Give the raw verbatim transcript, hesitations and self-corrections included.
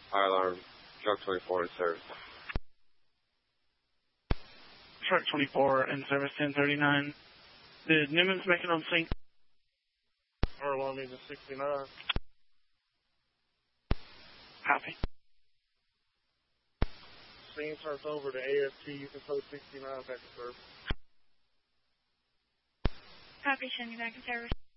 Fire alarm, truck twenty-four in service. Truck twenty-four in service, ten thirty-nine. Did Newman's make it on sync? Fire alarm is sixty-nine. Copy. Scene turns over to A S T. You can code sixty-nine back to service. Copy, send you back to service.